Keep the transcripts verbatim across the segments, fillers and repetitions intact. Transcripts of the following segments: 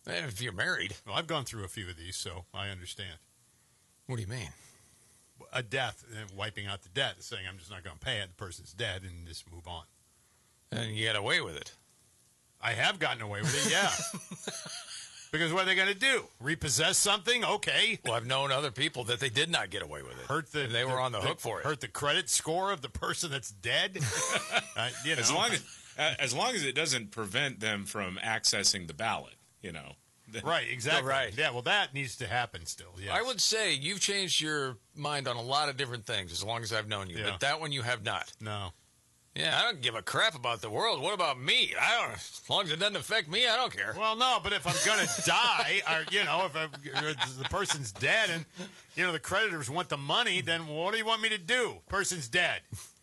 And if you're married. Well, I've gone through a few of these, so I understand. What do you mean? A death, and wiping out the debt, saying I'm just not going to pay it. The person's dead, and just move on. And you got away with it. I have gotten away with it, yeah. Because what are they going to do? Repossess something? Okay. Well, I've known other people that they did not get away with it. Hurt the, and they the, were on the, the hook for it. Hurt the credit score of the person that's dead? uh, you know. As long as, uh, as long as it doesn't prevent them from accessing the ballot, you know. Right, exactly. Oh, right. Yeah, well, that needs to happen still, yes. I would say you've changed your mind on a lot of different things as long as I've known you. Yeah. But that one you have not. No. Yeah, I don't give a crap about the world. What about me? I don't. As long as it doesn't affect me, I don't care. Well, no, but if I'm going to die, or, you know, if, I, if the person's dead and, you know, the creditors want the money, then what do you want me to do? Person's dead.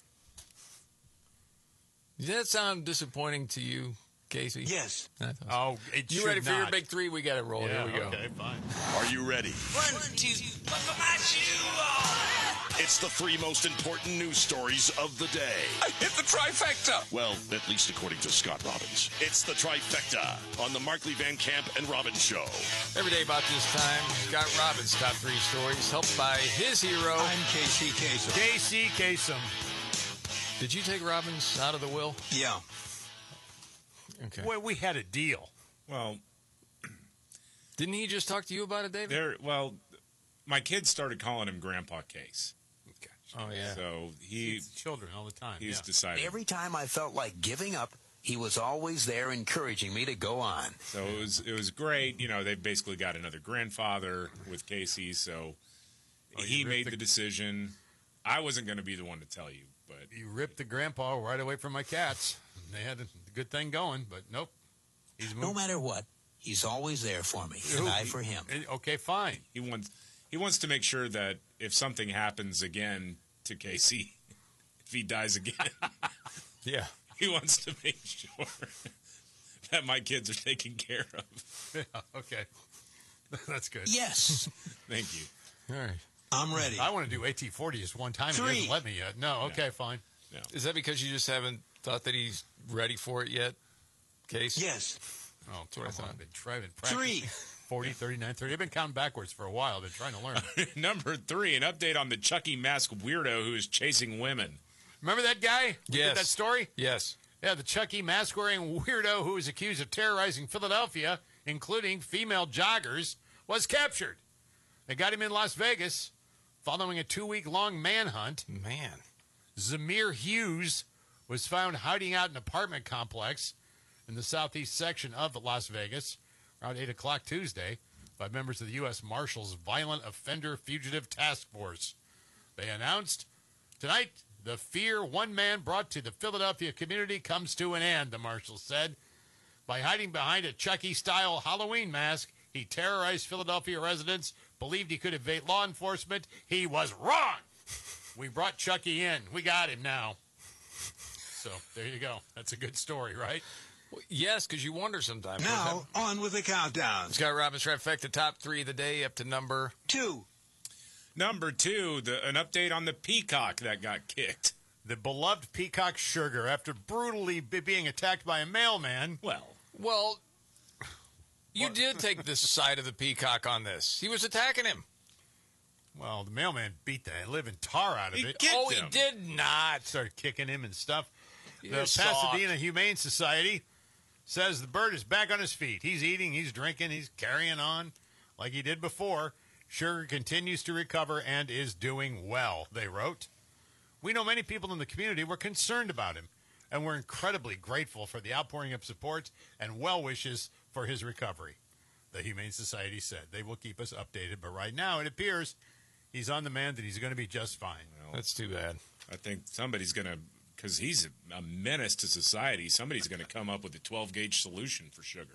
Does that sound disappointing to you, Casey? Yes. Oh, it You should ready for not. your big three? We got to roll. Yeah, Here we go. okay, fine. Are you ready? One, two, put my shoe on. It's the three most important news stories of the day. I hit the trifecta. Well, at least according to Scott Robbins. It's the trifecta on the Markley Van Camp and Robbins Show. Every day about this time, Scott Robbins' top three stories, helped by his hero. I'm K C Kasem. K C Kasem. Did you take Robbins out of the will? Yeah. Okay. Well, we had a deal. Well, Didn't he just talk to you about it, David? there. Well, my kids started calling him Grandpa Case. Oh, yeah. So he It's children all the time. he's yeah. decided. Every time I felt like giving up, he was always there encouraging me to go on. So it was it was great. You know, they basically got another grandfather with Casey. So Oh, you he ripped made the- the decision. I wasn't going to be the one to tell you, but You ripped the grandpa right away from my cats. They had a good thing going, but nope. He's No moved. matter what, he's always there for me, and I for him. Okay, fine. he wants he wants to make sure that if something happens again to Casey, if he dies again, Yeah. he wants to make sure that my kids are taken care of. Yeah, okay. That's good. Yes, Thank you. All right. I'm ready. I want to do A T forty just one time. He Three. doesn't let me yet. No, okay, fine. Is that because you just haven't thought that he's ready for it yet, Case? Yes. Oh, what I come thought. on. I've been trying to Three. practice. forty, thirty-nine, thirty. I've been counting backwards for a while. I've been trying to learn. Number three, an update on the Chucky Mask weirdo who is chasing women. Remember that guy? We did Yes. that story? Yes. Yeah, the Chucky mask-wearing weirdo who was accused of terrorizing Philadelphia, including female joggers, was captured. They got him in Las Vegas following a two-week-long manhunt. Man. Zamir Hughes was found hiding out in an apartment complex in the southeast section of Las Vegas around eight o'clock Tuesday by members of the U S Marshals Violent Offender Fugitive Task Force. They announced, tonight, the fear one man brought to the Philadelphia community comes to an end, the marshals said. By hiding behind a Chucky-style Halloween mask, he terrorized Philadelphia residents, believed he could evade law enforcement. He was wrong. We brought Chucky in. We got him now. So there you go. That's a good story, right? Well, yes, because you wonder sometimes. Now, on with the countdown. Scott Robbins trifecta top three of the day up to number Two. Number two, the, an update on the peacock that got kicked. The beloved peacock Sugar, after brutally be- being attacked by a mailman. Well, Well, you did take this side of the peacock on this. He was attacking him. Well, the mailman beat the living tar out of He it. kicked Oh, him. he did not. Started kicking him and stuff. You're the soft. Pasadena Humane Society says the bird is back on his feet. He's eating, he's drinking, he's carrying on like he did before. Sugar continues to recover and is doing well, they wrote. We know many people in the community were concerned about him, and we're incredibly grateful for the outpouring of support and well wishes for his recovery, the Humane Society said. They will keep us updated, but right now it appears he's on the mend and he's going to be just fine. That's too bad. I think somebody's going to, because he's a, a menace to society, somebody's going to come up with a twelve-gauge solution for Sugar.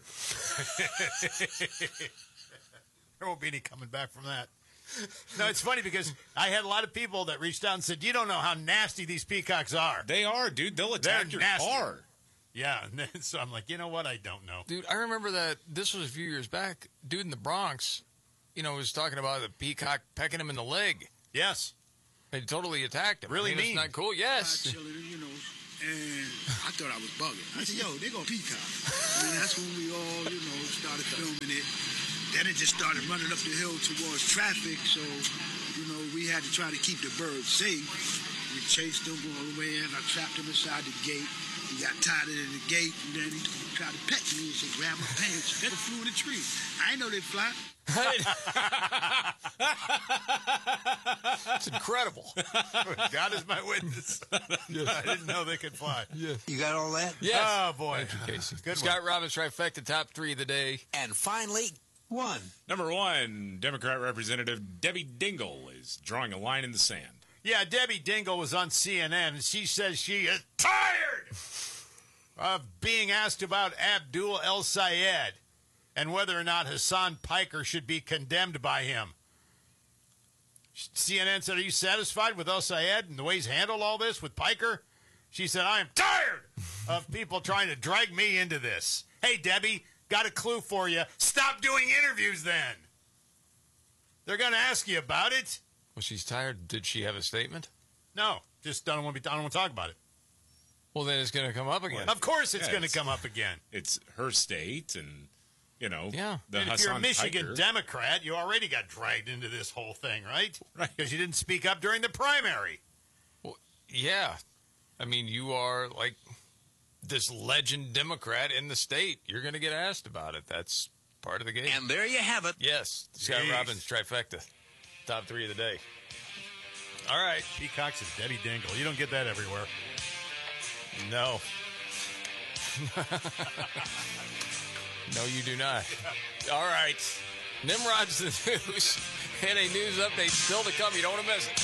There won't be any coming back from that. No, it's funny because I had a lot of people that reached out and said, you don't know how nasty these peacocks are. They are, dude. They'll attack They're your nasty. car. Yeah, and then, so I'm like, you know what? I don't know. Dude, I remember that this was a few years back. Dude in the Bronx, you know, was talking about the peacock pecking him in the leg. Yes. They totally attacked him. Really I mean, mean. It's not cool. Yes. And I thought I was bugging. I said, yo, they go Peacock. And that's when we all, you know, started filming it. Then it just started running up the hill towards traffic, so, you know, we had to try to keep the birds safe. We chased them all the way in. I trapped him inside the gate. He got tied in the gate, and then he tried to pet me and said, grab my pants. Never flew in the tree. I didn't know they'd fly. It's incredible. God is my witness. Yes. I didn't know they could fly. Yes. You got all that? Yes. Oh, boy. Thank you, Casey. Good Scott one. Robbins trifecta, top three of the day. And finally, one. Number one, Democrat Representative Debbie Dingell is drawing a line in the sand. Yeah, Debbie Dingell was on C N N, and she says she is tired of being asked about Abdul El Sayed and whether or not Hassan Piker should be condemned by him. C N N said, are you satisfied with El Sayed and the way he's handled all this with Piker? She said, I am tired of people trying to drag me into this. Hey, Debbie, got a clue for you. Stop doing interviews then. They're going to ask you about it. Well, she's tired. Did she have a statement? No, just don't want to be, I don't want to talk about it. Well, then it's going to come up again. Of course it's Yeah, going to it's- come up again. It's her state, and, you know, Yeah. the And if Hassan you're a Michigan Piker. Democrat, you already got dragged into this whole thing, right? Right. Because you didn't speak up during the primary. Well, yeah. I mean, you are like this legend Democrat in the state. You're going to get asked about it. That's part of the game. And there you have it. Yes, Scott Jeez. Robbins trifecta, top three of the day. All right. Peacocks is Debbie Dingell. You don't get that everywhere. No. No, you do not. All right. Nimrod's the news. And a news update still to come. You don't want to miss it.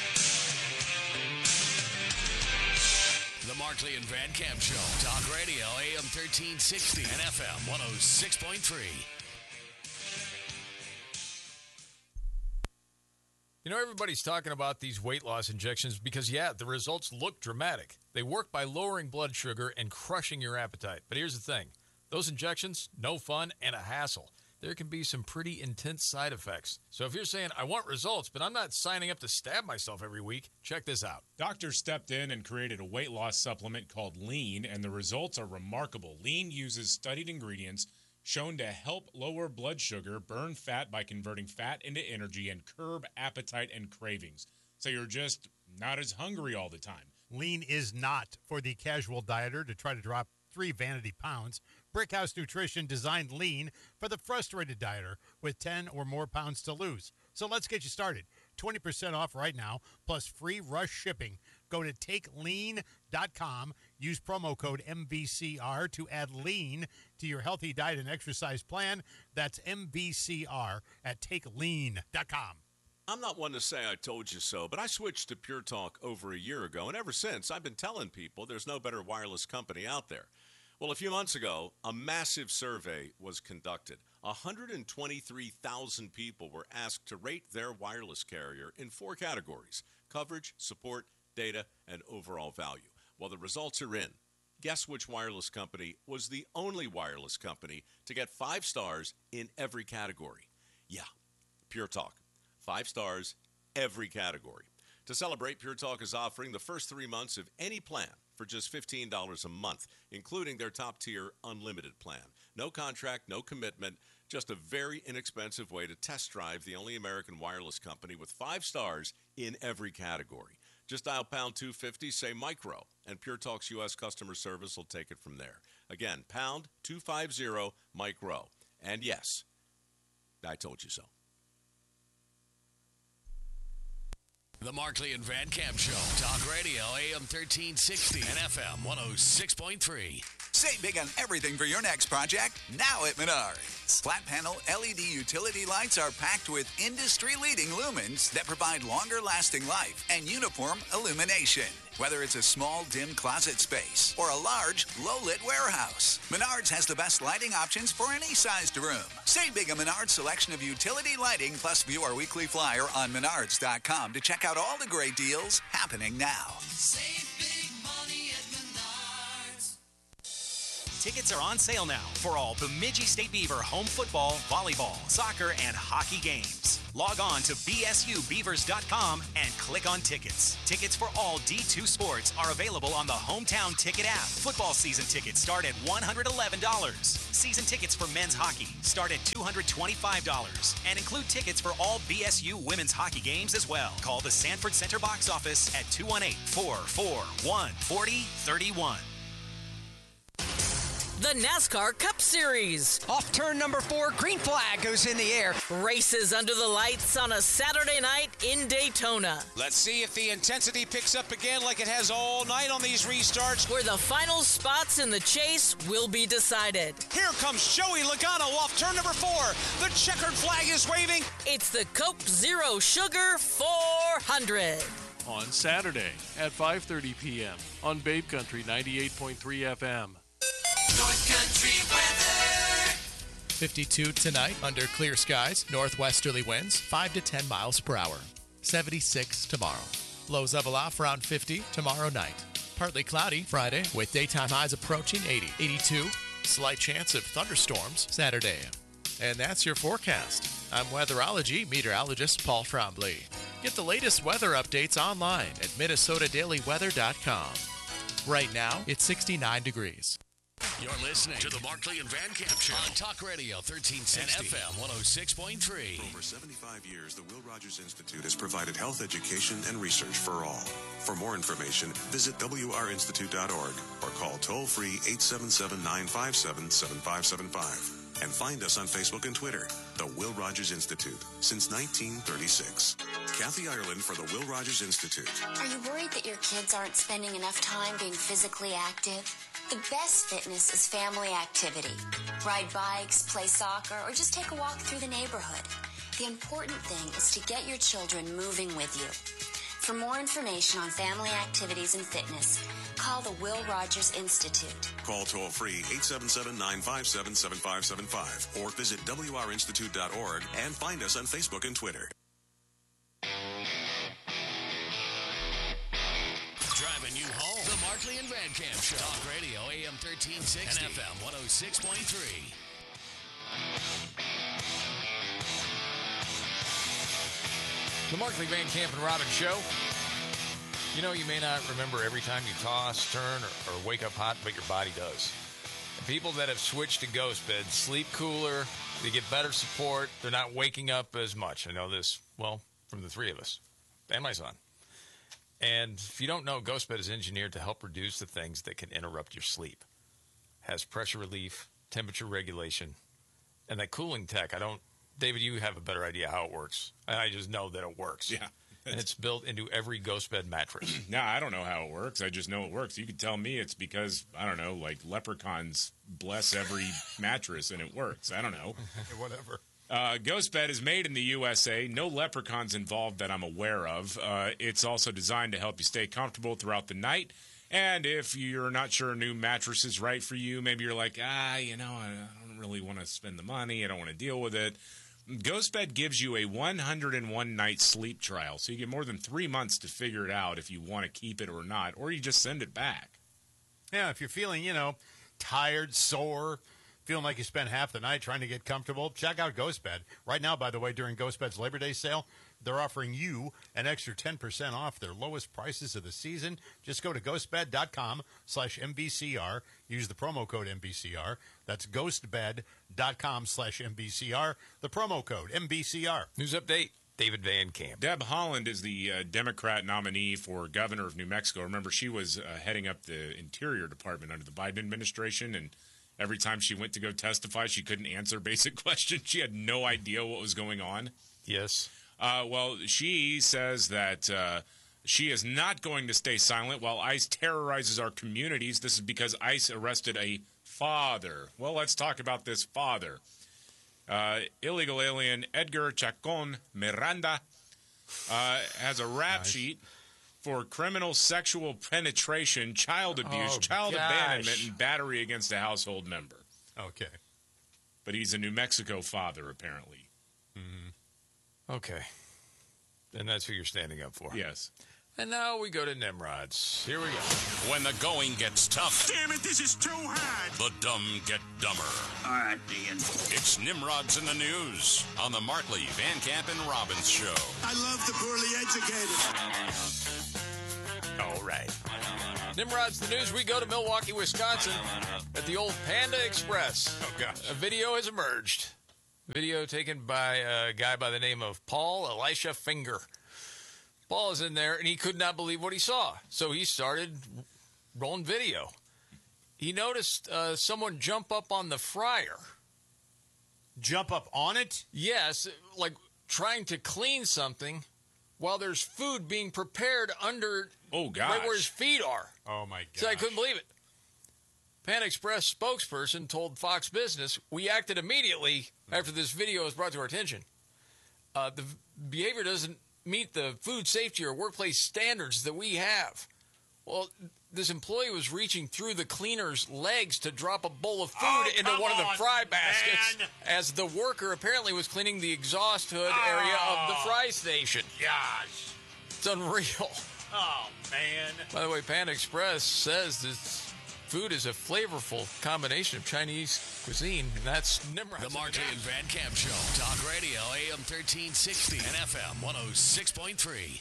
The Markley and Van Camp Show. Talk Radio, A M thirteen sixty and F M one oh six point three. You know, everybody's talking about these weight loss injections because, yeah, the results look dramatic. They work by lowering blood sugar and crushing your appetite. But here's the thing. Those injections, no fun and a hassle. There can be some pretty intense side effects. So if you're saying, I want results, but I'm not signing up to stab myself every week, check this out. Doctors stepped in and created a weight loss supplement called Lean, and the results are remarkable. Lean uses studied ingredients shown to help lower blood sugar, burn fat by converting fat into energy, and curb appetite and cravings. So you're just not as hungry all the time. Lean is not for the casual dieter to try to drop three vanity pounds. Brickhouse Nutrition designed Lean for the frustrated dieter with ten or more pounds to lose. So let's get you started. twenty percent off right now, plus free rush shipping. Go to take lean dot com. Use promo code M V C R to add lean to your healthy diet and exercise plan. That's M V C R at take lean dot com. I'm not one to say I told you so, but I switched to Pure Talk over a year ago, and ever since, I've been telling people there's no better wireless company out there. Well, a few months ago, a massive survey was conducted. one hundred twenty-three thousand people were asked to rate their wireless carrier in four categories: coverage, support, data, and overall value. Well, the results are in. Guess which wireless company was the only wireless company to get five stars in every category? Yeah, Pure Talk. Five stars, every category. To celebrate, Pure Talk is offering the first three months of any plan for just fifteen dollars a month, including their top-tier unlimited plan. No contract, no commitment, just a very inexpensive way to test drive the only American wireless company with five stars in every category. Just dial pound two fifty, say micro, and Pure Talk's U S customer service will take it from there. Again, pound two fifty, micro. And yes, I told you so. The Markley and Van Camp Show. Talk Radio, A M thirteen sixty and F M one oh six point three. Save big on everything for your next project now at Menards. Flat panel L E D utility lights are packed with industry-leading lumens that provide longer-lasting life and uniform illumination. Whether it's a small, dim closet space or a large, low-lit warehouse, Menards has the best lighting options for any sized room. Save big on Menards' selection of utility lighting, plus view our weekly flyer on menards dot com to check out all the great deals happening now. Save big money at Menards. Tickets are on sale now for all Bemidji State Beaver home football, volleyball, soccer, and hockey games. Log on to B S U Beavers dot com and click on tickets. Tickets for all D two sports are available on the Hometown Ticket app. Football season tickets start at one hundred eleven dollars. Season tickets for men's hockey start at two hundred twenty-five dollars and include tickets for all B S U women's hockey games as well. Call the Sanford Center box office at two one eight, four four one, four zero three one. The NASCAR Cup Series. Off turn number four, green flag goes in the air. Races under the lights on a Saturday night in Daytona. Let's see if the intensity picks up again like it has all night on these restarts. Where the final spots in the chase will be decided. Here comes Joey Logano off turn number four. The checkered flag is waving. It's the Coke Zero Sugar four hundred. On Saturday at five thirty p.m. on Babe Country ninety-eight point three F M. North Country weather. fifty-two tonight under clear skies. Northwesterly winds five to ten miles per hour. seventy-six tomorrow. Lows level off around fifty tomorrow night. Partly cloudy Friday with daytime highs approaching eighty. eighty-two. Slight chance of thunderstorms Saturday. And that's your forecast. I'm weatherology meteorologist Paul Trombley. Get the latest weather updates online at Minnesota Daily Weather dot com. Right now, it's sixty-nine degrees. You're listening to the Markley and Van Camp Show on Talk Radio thirteen sixty and F M one oh six point three. For over seventy-five years, the Will Rogers Institute has provided health education and research for all. For more information, visit W R institute dot org or call toll-free eight seven seven, nine five seven, seven five seven five. And find us on Facebook and Twitter, the Will Rogers Institute, since nineteen thirty-six. Kathy Ireland for the Will Rogers Institute. Are you worried that your kids aren't spending enough time being physically active? The best fitness is family activity. Ride bikes, play soccer, or just take a walk through the neighborhood. The important thing is to get your children moving with you. For more information on family activities and fitness, call the Will Rogers Institute. Call toll-free eight seven seven, nine five seven, seven five seven five or visit W R institute dot org and find us on Facebook and Twitter. Driving you home. The Markley and Van Camp Show. Talk Radio A M thirteen sixty and F M one oh six point three. The Markley, Van Camp, and Robbins Show. You know, you may not remember every time you toss, turn, or, or wake up hot, but your body does. And people that have switched to Ghost Bed sleep cooler, they get better support, they're not waking up as much. I know this, well, from the three of us and my son. And if you don't know, Ghost Bed is engineered to help reduce the things that can interrupt your sleep. Has pressure relief, temperature regulation, and that cooling tech. I don't, David, you have a better idea how it works. I just know that it works. Yeah. And it's built into every Ghost Bed mattress. No, I don't know how it works. I just know it works. You could tell me it's because, I don't know, like leprechauns bless every mattress and it works. I don't know. Whatever. Uh, Ghost Bed is made in the U S A. No leprechauns involved that I'm aware of. Uh, it's also designed to help you stay comfortable throughout the night. And if you're not sure a new mattress is right for you, maybe you're like, ah, you know, I don't really want to spend the money. I don't want to deal with it. Ghost Bed gives you a one hundred one night sleep trial, so you get more than three months to figure it out if you want to keep it or not, or you just send it back. Yeah, if you're feeling, you know, tired, sore, feeling like you spent half the night trying to get comfortable, check out Ghost Bed. Right now, by the way, during Ghost Bed's Labor Day sale, they're offering you an extra ten percent off their lowest prices of the season. Just go to ghostbed.com slash MBCR. Use the promo code M B C R. That's ghostbed.com slash MBCR. The promo code M B C R. News update, David Van Camp. Deb Haaland is the uh, Democrat nominee for governor of New Mexico. Remember, she was uh, heading up the Interior Department under the Biden administration, and every time she went to go testify, she couldn't answer basic questions. She had no idea what was going on. Yes. Uh, well, she says that uh, she is not going to stay silent while ICE terrorizes our communities. This is because ICE arrested a father. Well, let's talk about this father. Uh, illegal alien Edgar Chacon Miranda uh, has a rap nice. sheet for criminal sexual penetration, child abuse, oh, child gosh. abandonment, and battery against a household member. Okay. But he's a New Mexico father, apparently. Mm-hmm. Okay. And that's who you're standing up for. Yes. And now we go to Nimrod's. Here we go. When the going gets tough, Damn it, this is too hard. the dumb get dumber. All right, Ian. It's Nimrod's in the News on the Markley, Van Camp, and Robbins Show. I love the poorly educated. All right. Nimrod's the News. We go to Milwaukee, Wisconsin at the old Panda Express. Oh, gosh. A video has emerged. Video taken by a guy by the name of Paul Elisha Finger. Paul is in there, and he could not believe what he saw. So he started rolling video. He noticed uh, someone jump up on the fryer. Jump up on it? Yes, like trying to clean something while there's food being prepared under oh, gosh. right where his feet are. Oh, my God. So I couldn't believe it. Panda Express spokesperson told Fox Business, we acted immediately after this video was brought to our attention. Uh, the behavior doesn't meet the food safety or workplace standards that we have. Well, this employee was reaching through the cleaner's legs to drop a bowl of food Oh, into one of the on, fry baskets man. as the worker apparently was cleaning the exhaust hood Oh. area of the fry station. Gosh. It's unreal. Oh, man. By the way, Panda Express says this food is a flavorful combination of Chinese cuisine, and that's Nimrod. The Markley and Van Camp Show. Talk Radio, A M thirteen sixty and F M one oh six point three.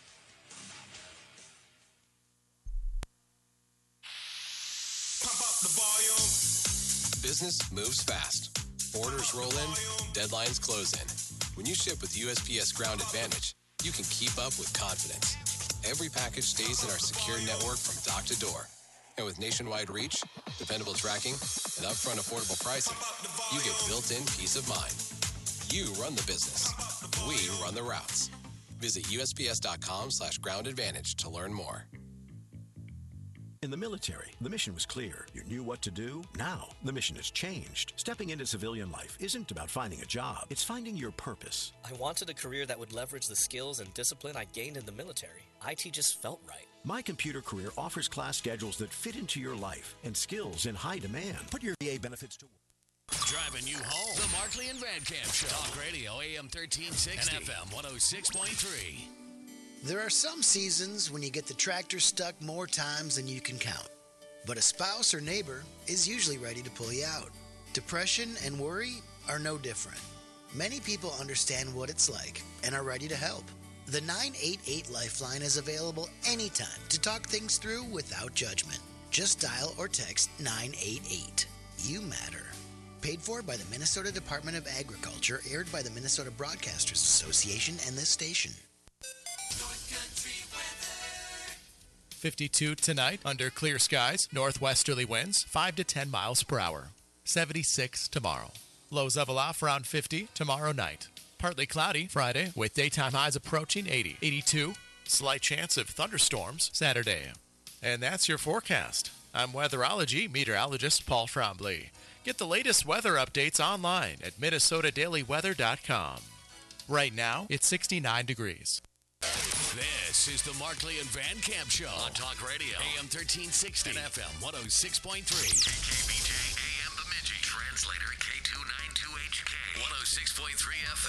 Pump up the volume. Business moves fast. Orders roll in, deadlines close in. When you ship with U S P S Ground Advantage, you can keep up with confidence. Every package stays in our secure network from dock to door. And with nationwide reach, dependable tracking, and upfront affordable pricing, you get built-in peace of mind. You run the business. We run the routes. Visit usps.com slash ground advantage to learn more. In the military, the mission was clear. You knew what to do. Now, the mission has changed. Stepping into civilian life isn't about finding a job. It's finding your purpose. I wanted a career that would leverage the skills and discipline I gained in the military. I T just felt right. My Computer Career offers class schedules that fit into your life and skills in high demand. Put your V A benefits to work. Driving you home. The Markley and Van Camp Show. Talk Radio, A M thirteen sixty and F M one oh six point three. There are some seasons when you get the tractor stuck more times than you can count. But a spouse or neighbor is usually ready to pull you out. Depression and worry are no different. Many people understand what it's like and are ready to help. The nine eight eight Lifeline is available anytime to talk things through without judgment. Just dial or text nine eight eight. You matter. Paid for by the Minnesota Department of Agriculture, aired by the Minnesota Broadcasters Association and this station. fifty-two tonight under clear skies, northwesterly winds five to ten miles per hour. seventy-six tomorrow. Lows level off around fifty tomorrow night. Partly cloudy Friday with daytime highs approaching eighty. eighty-two, slight chance of thunderstorms Saturday. And that's your forecast. I'm weatherology meteorologist Paul Trombley. Get the latest weather updates online at minnesota daily weather dot com. Right now, it's sixty-nine degrees. This is the Markley and Van Camp Show on Talk Radio, A M thirteen sixty and F M one oh six point three. K K B J, A M Bemidji, translator K two ninety-two H K, one oh six point three F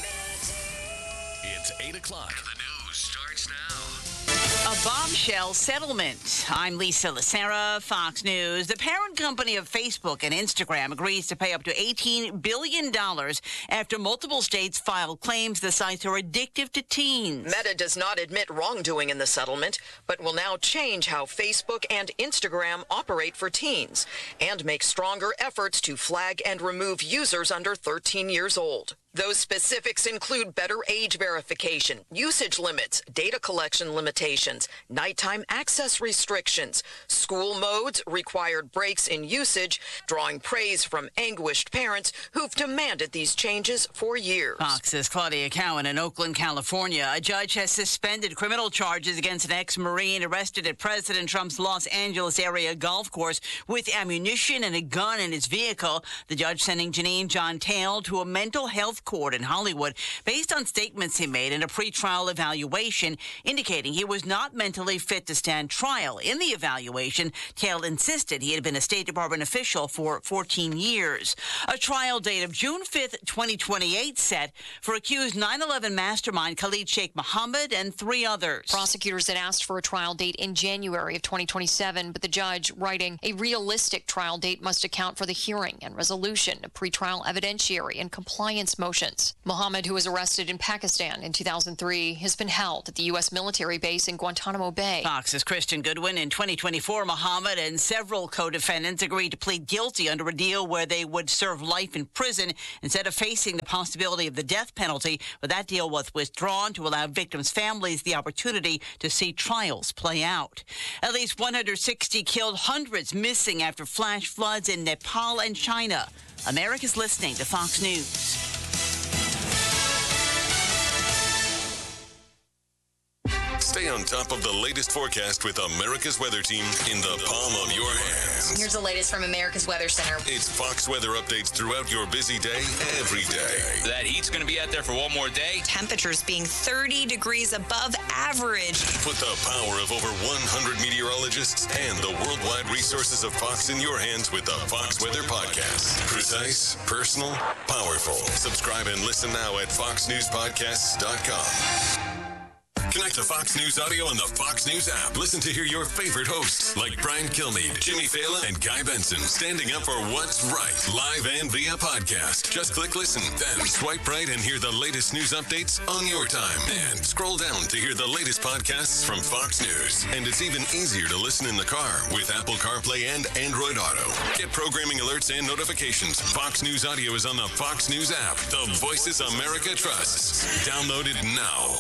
M. It's eight o'clock. The news starts now. A bombshell settlement. I'm Lisa Lacera, Fox News. The parent company of Facebook and Instagram agrees to pay up to eighteen billion dollars after multiple states filed claims the sites are addictive to teens. Meta does not admit wrongdoing in the settlement, but will now change how Facebook and Instagram operate for teens and make stronger efforts to flag and remove users under thirteen years old. Those specifics include better age verification, usage limits, data collection limitations, nighttime access restrictions, school modes, required breaks in usage, drawing praise from anguished parents who've demanded these changes for years. Fox's Claudia Cowan in Oakland, California. A judge has suspended criminal charges against an ex-Marine arrested at President Trump's Los Angeles area golf course with ammunition and a gun in his vehicle. The judge sending Janine John Tail to a mental health Youth Court in Hollywood based on statements he made in a pretrial evaluation indicating he was not mentally fit to stand trial. In the evaluation, Tail insisted he had been a State Department official for fourteen years. A trial date of June fifth, twenty twenty-eight set for accused nine eleven mastermind Khalid Sheikh Mohammed and three others. Prosecutors had asked for a trial date in January of twenty twenty-seven, but the judge writing a realistic trial date must account for the hearing and resolution of pretrial evidentiary and compliance motions. Mohammed, who was arrested in Pakistan in two thousand three, has been held at the U S military base in Guantanamo Bay. Fox's Christian Goodwin. In twenty twenty-four, Mohammed and several co-defendants agreed to plead guilty under a deal where they would serve life in prison instead of facing the possibility of the death penalty, but that deal was withdrawn to allow victims' families the opportunity to see trials play out. At least one hundred sixty killed, hundreds missing after flash floods in Nepal and China. America's listening to Fox News. Stay on top of the latest forecast with America's Weather Team in the palm of your hands. Here's the latest from America's Weather Center. It's Fox weather updates throughout your busy day, every day. That heat's going to be out there for one more day. Temperatures being thirty degrees above average. Put the power of over one hundred meteorologists and the worldwide resources of Fox in your hands with the Fox Weather Podcast. Precise, personal, powerful. Subscribe and listen now at fox news podcasts dot com. Connect to Fox News Audio on the Fox News app. Listen to hear your favorite hosts like Brian Kilmeade, Jimmy Fallon, and Guy Benson standing up for what's right, live and via podcast. Just click listen, then swipe right and hear the latest news updates on your time. And scroll down to hear the latest podcasts from Fox News. And it's even easier to listen in the car with Apple CarPlay and Android Auto. Get programming alerts and notifications. Fox News Audio is on the Fox News app. The voices America trusts. Download it now.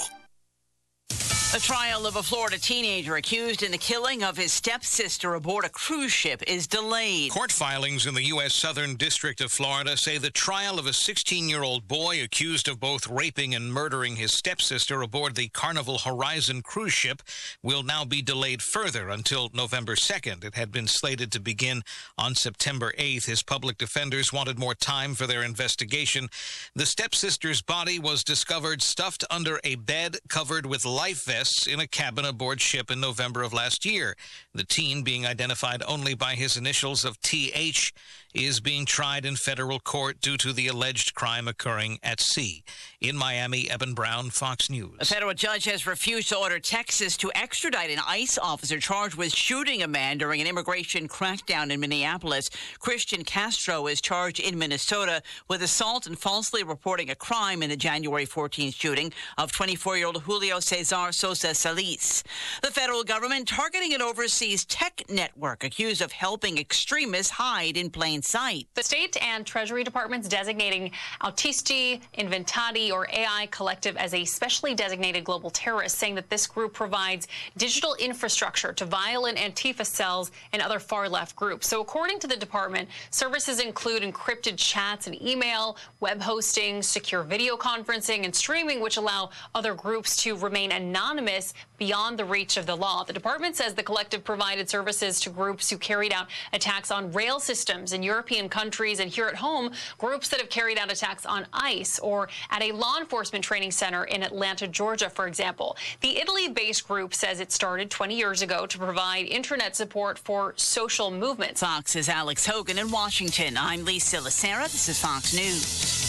The trial of a Florida teenager accused in the killing of his stepsister aboard a cruise ship is delayed. Court filings in the U S Southern District of Florida say the trial of a sixteen-year-old boy accused of both raping and murdering his stepsister aboard the Carnival Horizon cruise ship will now be delayed further until November second. It had been slated to begin on September eighth. His public defenders wanted more time for their investigation. The stepsister's body was discovered stuffed under a bed covered with life vests in a cabin aboard ship in November of last year. The teen, being identified only by his initials of T H, is being tried in federal court due to the alleged crime occurring at sea. In Miami, Eben Brown, Fox News. A federal judge has refused to order Texas to extradite an ICE officer charged with shooting a man during an immigration crackdown in Minneapolis. Christian Castro is charged in Minnesota with assault and falsely reporting a crime in the January fourteenth shooting of twenty-four-year-old Julio Cesar Sosa Solis. The federal government targeting an overseas tech network accused of helping extremists hide in plain sight. The state and Treasury departments designating Autisti Inventati, or A I Collective, as a specially designated global terrorist, saying that this group provides digital infrastructure to violent Antifa cells and other far-left groups. So according to the department, services include encrypted chats and email, web hosting, secure video conferencing, and streaming, which allow other groups to remain anonymous beyond the reach of the law. The department says the collective provided services to groups who carried out attacks on rail systems in European countries, and here at home, groups that have carried out attacks on ICE or at a law enforcement training center in Atlanta, Georgia, for example. The Italy-based group says it started twenty years ago to provide internet support for social movements. Fox's Alex Hogan in Washington. I'm Lisa Lacera. This is Fox News.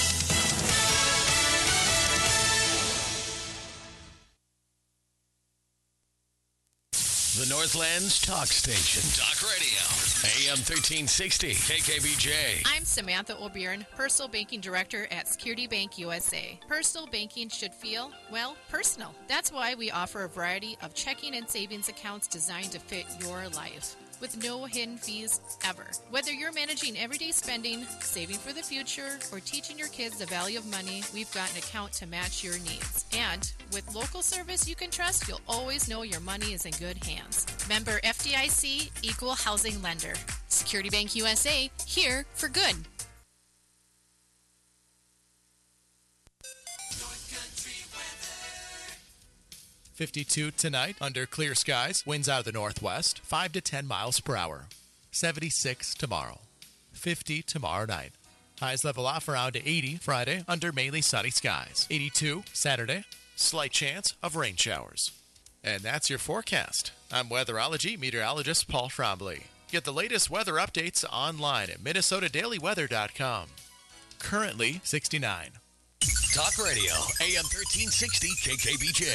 The Northland's talk station. Talk radio. A M thirteen sixty. K K B J. I'm Samantha O'Byrne, Personal Banking Director at Security Bank U S A. Personal banking should feel, well, personal. That's why we offer a variety of checking and savings accounts designed to fit your life, with no hidden fees ever. Whether you're managing everyday spending, saving for the future, or teaching your kids the value of money, we've got an account to match your needs. And with local service you can trust, you'll always know your money is in good hands. Member F D I C, Equal Housing Lender. Security Bank U S A, here for good. fifty-two tonight under clear skies. Winds out of the northwest, five to ten miles per hour. seventy-six tomorrow. fifty tomorrow night. Highs level off around eighty Friday under mainly sunny skies. eighty-two Saturday. Slight chance of rain showers. And that's your forecast. I'm weatherology meteorologist Paul Trombley. Get the latest weather updates online at minnesota daily weather dot com. Currently sixty-nine. Talk Radio, A M thirteen sixty K K B J.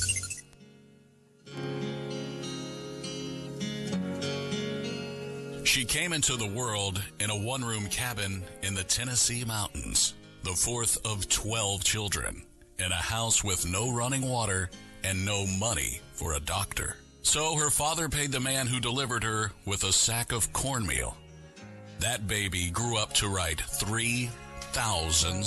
She came into the world in a one-room cabin in the Tennessee mountains, the fourth of twelve children, in a house with no running water and no money for a doctor. So her father paid the man who delivered her with a sack of cornmeal. That baby grew up to write three thousand